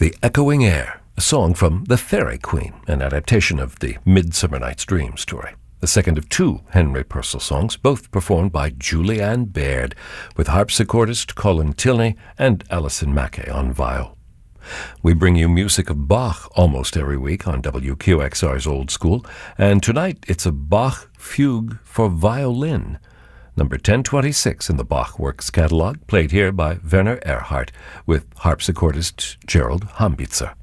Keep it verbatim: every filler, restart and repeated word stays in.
The Echoing Air, a song from The Fairy Queen, an adaptation of the Midsummer Night's Dream story. The second of two Henry Purcell songs, both performed by Julianne Baird, with harpsichordist Colin Tilney and Alison Mackay on viol. We bring you music of Bach almost every week on W Q X R's Old School, and tonight it's a Bach fugue for violin, number ten twenty-six in the Bach Works catalog, played here by Werner Erhardt with harpsichordist Gerald Hambitzer.